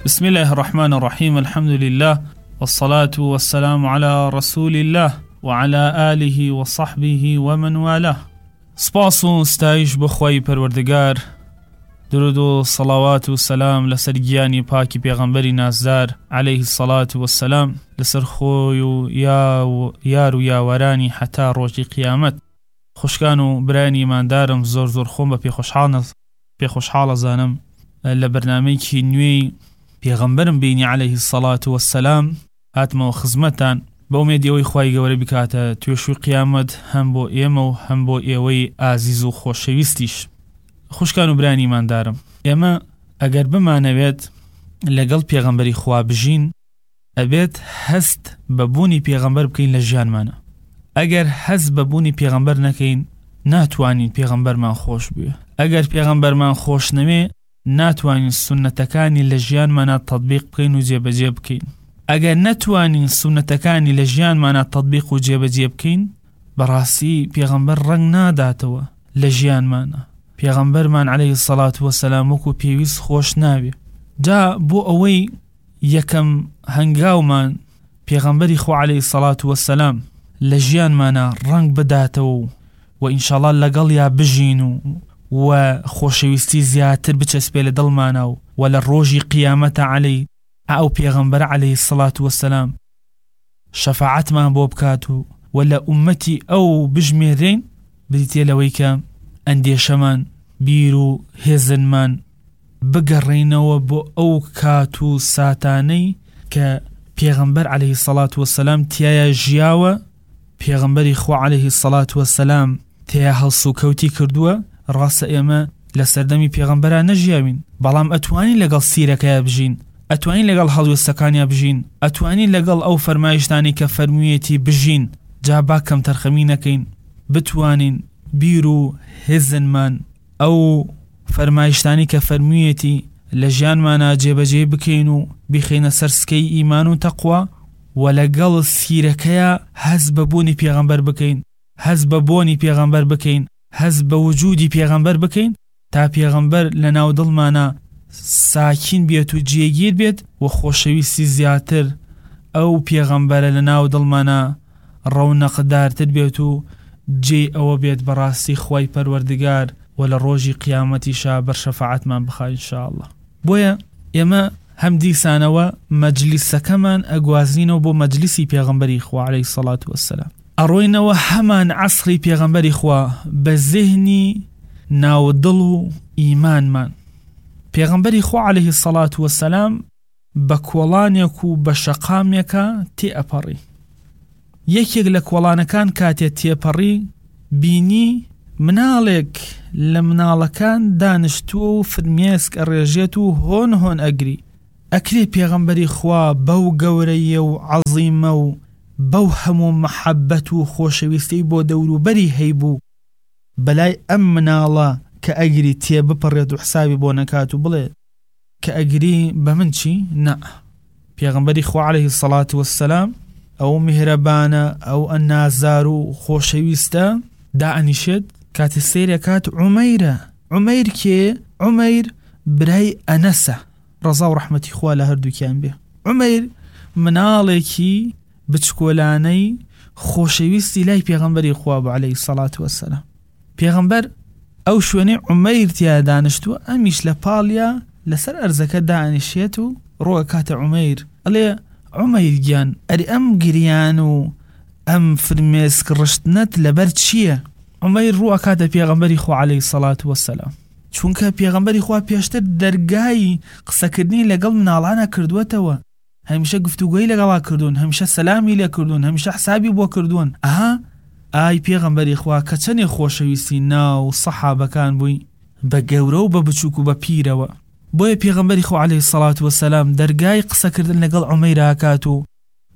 بسم الله الرحمن الرحيم الحمد لله والصلاة والسلام على رسول الله وعلى آله وصحبه ومن والاه. سپاس و ستایش بخوای پروردگار، درود و صلوات و سلام لسر گیانی پاکی پیغمبری نازدار علیه الصلاة والسلام، لسر خوی و یار و یاورانی حتا روزی قیامت. خوشکان و برانی ایماندارم زور زور خوم با پی خوشحال زانم لبرنامه که نوی پیغمبرم بینی علیه الصلاة والسلام هاتم و خزمتان با امید اوی خواهی گوره بکاته تویشوی قیامت هم با ایم و هم با اوی عزیز و خوشویستیش. خوشکان و برانی ایمان دارم، اما اگر بمانوید لگل پیغمبری خواه بجین ابید هست ببونی پیغمبر بکین لجان مانا. اگر هست ببونی پیغمبر نکین ناتوانین پیغمبر من خوش بیه. اگر پیغمبر من خوش نمی ناتوانین سنتکانی لجان مانا تطبیق بکین و جیب بکین. اگر نتوانین سنتکانی لجان مانا تطبیق و جیب بکین براسی پیغمبر رنگ ناداتوا لجان مانا. پیغمبر من علیه الصلاة والسلام وکو پیویس خوش نابی. جا بو اوی یکم هنگاو من پیغمبری خو علیه الصلاة والسلام لجیان مانا رنگ بداتو و انشاءالله لگل یا بجینو و خوشویستی زیادتر بچسبه لدل ماناو و لروجی قیامت علی او پیغمبر علیه الصلاة والسلام شفاعت من بوبکاتو ولا امتی او بجمیرین بدیتی لویکا اندیشمان بیرو هزنمان بگرینو بو او کاتو ساتانی که پیغمبر علیه الصلاة والسلام تیایا جیاوه پیغمبری خو علیه الصلاة والسلام تیا هلسو کوتی کردوه راس ایمه لسردمی پیغمبره نجیاوین بلام اتوانی لگل سیرکه بجین، اتوانی لگل هلوستکانی بجین، اتوانی لگل او فرمایشتانی که فرمویتی بجین. جابا کم ترخمی نکین بتوانین بیرو هزن من او فرمایشتانی که فرمویتی لجان مانا جیب بکینو بخین سرسکی ایمان و تقوی و لگل سیرکه هز ببونی پیغمبر بکین، هز ببونی پیغمبر بکین، هز بوجودی پیغمبر بکین تا پیغمبر لناو دل مانا ساکین بیت و جیگیر بیت و خوشویستی زیادتر او پیغمبر لناو دل مانا رونق دارتر بیت و جی او بیت براستی خوای پروردگار ولا روجی قیامتی شابر شفاعت من بخواه انشاءالله. بویا اما هم دیسانوا مجلس کمان اگوازینو بو مجلسی پیغمبری خواه علیه الصلاة والسلام اروینو همان عصری پیغمبری خواه بذهنی ناو دلو ایمان من. پیغمبری خواه علیه الصلاة والسلام بکولانیکو بشقامیکا تی اپاری. یکی لکولانکان کاتی تی اپاری بینی منالک لمنالکان دانشتو فرمیسک الرجیتو هون اگری اکری پیغمبری خواه بو گوری و عظیم و بو همو محبت و خوشویستی بو دورو بری هیبو بلای امنالا که اگری تی بپرید و حسابی بو نکاتو بلی که اگری بمن چی؟ نه. پیغمبری خواه علیه الصلاة والسلام او مهربانه او النازارو خوشویسته دا انیشد کات السيرة كات عمير كي عمير براي أنسة رضا ورحمة إخوة هردو كان به. عمير منالكي بتشكولاني خوشويستي لاي پیغمبر إخوة عليه الصلاة والسلام. پیغمبر أو شواني عمير تيا دانشتو أميش لباليا لسر أرزكا دانشيتو روى كات عمير ألي عمير جان أري أم قريانو أم فرميسك رشتنت لبرد شيه. عمير روى كات پیغمبری خو علیه الصلاة والسلام چونکه پیغمبری خو پیشتر درگاهی قصه کردنی لگل منالانه کردوتوا، همیشه گفتگویی لگل کردون، همیشه سلامی لکردون، همیشه حسابی بو کردون. ای پیغمبری خو کچنی خوشویستی ناو صحابه کان بوی بگوره و ببچوک و بپیره و بوی پیغمبری خو علیه الصلاة والسلام درگاهی قصه کردن لگل عمیر اکاتو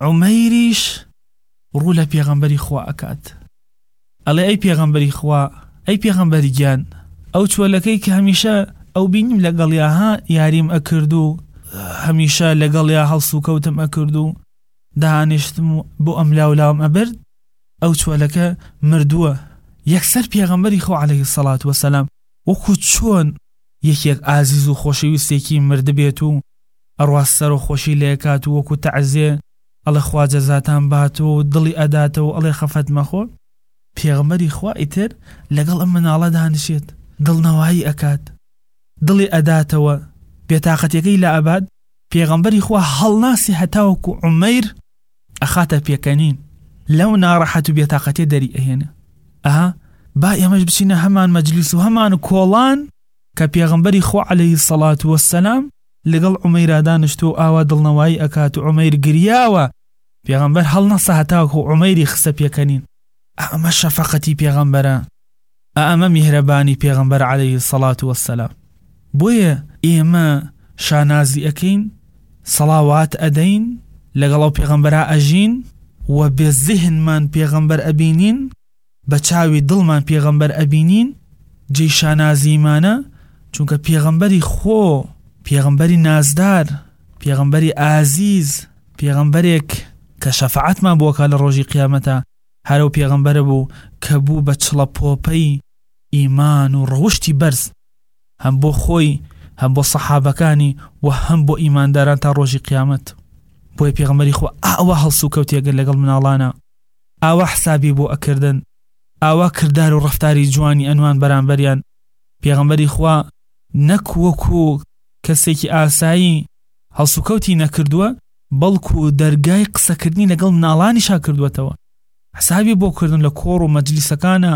عمیریش رو لپیغمبری خو اکات الله ای پیغمبری خوا ای پیغمبری جان او چولکی که همیشه او بینیم لگل یاها یاریم اکردو همیشه لگل یا هلسو کوتم اکردو دانشتم بو املاولام ابرد او چولکه مردوه یکسر پیغمبری خو علیه الصلاة والسلام وکو چون یکی عزیز و خوشویستێکی مرد بێت و ئەڕوا سەر و خۆشی لێکات و وەکو تەعزیە ئەڵێ خوا جەزاتان باتەوە دڵی ئەداتەوە ئەڵێ خەفەت مەخۆ. پێغەمبەری خوا ئیتر لەگەڵ ئەم مناڵە دانیشێت دڵنەوایی ئەکات دڵی ئەداتەوە بێتاقەتیەکەی لە ئەبات. پێغەمبەری خوا هەڵناسی هەتاوەکو عومەیر ئەخاتە پێکەنین لەو ناڕەحەت و بێتاقەتیە دەری ئەهێنە. با ئێمەش بچینە هەمان مەجلیس و هەمان کۆڵان کە پێغەمبەری خوا عەلەیهی سەڵات وەسسەلام لەگەڵ عومەیرا دانیشتۆ ئاوا دڵنەوایی ئەکات و عومەیر گریاوە. پێغەمبەر هەڵنەسە هەتاوەکو عومەیری خستە پێکەنین. ئەمە شەفەقەتی پێغەمبەرە، ئەمە میهرەبانی پێغەمبەر عەلەیهی سەڵات وەسسەلام. بۆیە ئێمە شانازی ئەکەین، سەڵاوات ئەدەین، لەگەڵ پێغەمبەرا ئەژین و بێ زیهنمان پێغەمبەر ئەبینین، بە چاوی دڵمان پێغەمبەر ئەبینین. جێی شانازیمانە چونکە پێغەمبەری خۆ، پێغەمبەری نازدار، پێغەمبەری ئازیز، پێغەمبەرێک کە شەفاعەتمان بۆکە لە ڕۆژی قیامەتە، هەرو پێغەمبەرە بوو کە بوو بە چڵە پۆپەی ئیمان و ڕەوشتی بەرز، هەم بۆ خۆی هەم بۆ سەحابەکانی و هەم بۆ ئیمانداران تا ڕۆژی قیامەت. بۆیە پێغەمبەری خۆ ئاوا هەڵسو کەوتێگەر لەگەڵ مناڵانە، ئاوا حسابی بۆ ئەکردن، ئاوا کردار و ڕەفتاری جوانی ئەنوان بەرامبەریان. پێغەمبەری خوا نەک وەکو کەسێکی ئاسایی هەڵسوکەوتی نەکردووە، بەڵکو دەرگای قسەکردنی لەگەڵ مناڵانیشا کردووەتەوە. حسابی بۆ کردن لە کۆڕ و مەجلیسەکانە،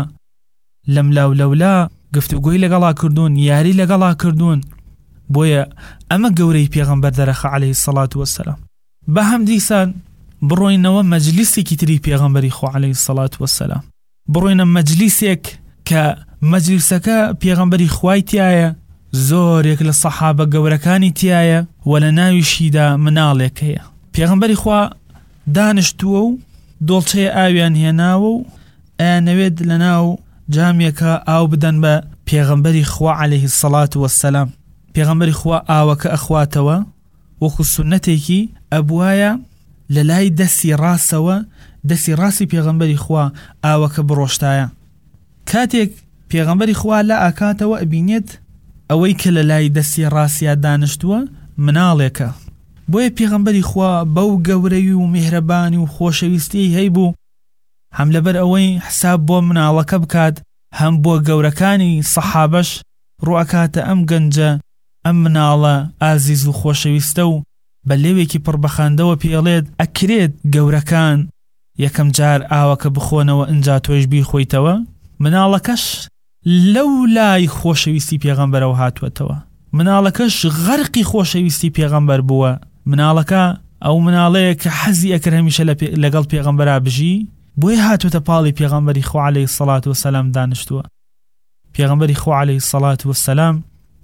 لەم لاولەولا گفتوگۆی لەگەڵا کردوون، یاری لەگەڵا کردوون. بۆیە ئەمە گەورەی پێغەمبەر دەرەخە عەلەیهی سەڵات وەسسەلام. بە هەم دیسان بڕۆینەوە مەجلیسێکی تری پێغەمبەری خۆ عەلەیهی سەڵات وەسسەلام، بڕۆینە مەجلیسێک کە مەجلیسەکە پێغەمبەری خوای تایە، زۆرێک لە سەحابە گەورەکانی تایە و لە ناویشیدا مناڵێک هەیە. پێغەمبەری خوا دانیشتووە و دۆڵچەیە ئاویان هێناوە و ئەیانەوێت لە ناو جامێکە ئاو بدەن بە پێغەمبەری خوا عەلەیهی سەڵات وەسسەلام. پێغەمبەری خوا ئاوەکە ئەخواتەوە وەکو سونەتێکی ئەبوایە لە لای دەستی ڕاستەوە، دەستی ڕاستی پێغەمبەری خوا ئاوەکە بڕۆشتایە. کاتێک پێغەمبەری خوا لە ئاکاتەوە ئەبینێت ئەوەی کە لە لای دەستی ڕاستیا دانیشتووە مناڵێکە. بۆیە پێغەمبەری خوا بەو گەورەی و میهرەبانی و خۆشەویستی هەیبوو هەم لەبەر ئەوەی حساب بۆ مناڵەکە بکات، هەم بۆ گەورەکانی سەحابەش ڕوئەکاتە ئەم گەنجە، ئەم مناڵە ئازیز و خۆشەویستە و بە لێوێکی پڕبەخاندەوە پێڵێت ئەکرێت گەورەکان یەکەم جار ئاوەکە بخۆنەوە ئەنجا تۆیش بیخۆیتەوە. مناڵەکەش لەو لای خۆشەویستی پێغەمبەرەوە هاتووەتەوە، مناڵەکەش غەرقی خۆشەویستی پێغەمبەر بووە. مناڵەکە ئەو مناڵەیە کە حەزی ئەکرد هەمیشە لەگەڵ پێغەمبەرا بژی، بۆیە هاتووەتە پاڵی پێغەمبەری خوا عەلەیهی سەڵات وەسسەلام دانیشتووە. پێغەمبەری خوا عەلەیهی سەڵات وەسسەلام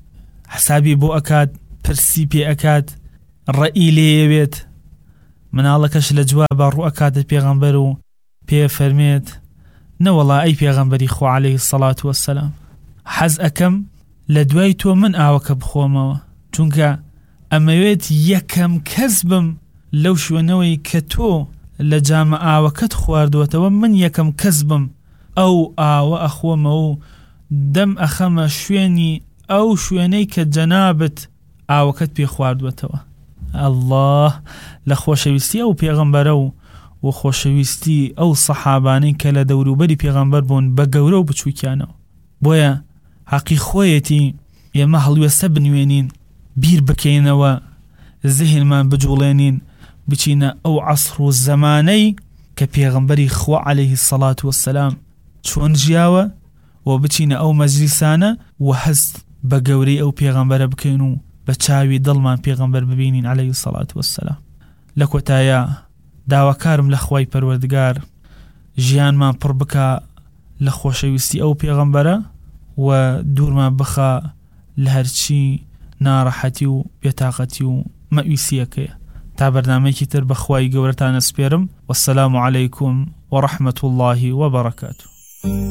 حسابی بۆ ئەکات، پرسی پێ ئەکات، ڕەئی لێوێت. مناڵەکەش لە جوابە ڕوئەکاتە پێغەمبەر و پێ فەرمێت نەوەڵا ئەی پێغەمبەری خوا عەلەیهی سەڵات وەسسەلام، حەز ئەکەم لە دوای تۆ من ئاوەکە بخۆمەوە، چونکە ئەمەوێت یەکەم کەس بم لەو شوێنەوەی کە تۆ لە جامە ئاوەکەت خواردوەتەوە، من یەکەم کەس بم ئەو ئاوە ئەخۆمەوە و دەم ئەخەمە شوێنی ئەو شوێنەی کە جەنابت ئاوەکەت پێ خواردوەتەوە. ئەڵڵاه لە خۆشەویستی ئەو پێغەمبەرە و خۆشەویستی ئەو سەحابانەی کە لە دەوروبەری پێغەمبەر بوون بە گەورە و بچووکیانەوە. بۆیە حەقی خۆیەتی ئێمە هەڵوێستە بنوێنین، بیر بکەینەوە، زیهنمان بجوڵێنین، بچینە ئەو عەسڕ و زەمانەی کە پێغەمبەری خوا عەلەیهی سەڵات وەسسەلام چۆن ژیاوە و بچینە ئەو مەجلیسانە و هەست بە گەورەی ئەو پێغەمبەرە بکەین و بە چاوی دڵمان پێغەمبەر ببینین عەلەیهی سەڵات وەسسەلام. لە کۆتایە داواکارم لە خوای پەروەردگار ژیانمان پڕ بکە لە خۆشەویستی ئەو پێغەمبەرە و دوورمان بخە لە هەرچی ناڕەحەتی و بێتاقەتی و مەویسیەکەیە. تا بەرنامەیەکی تر بە خوای گەورەتان ئەسپێرم. وەسسەلامو عەلەیکوم وەڕەحمەتوڵڵاهی وەبەڕەکاتوه.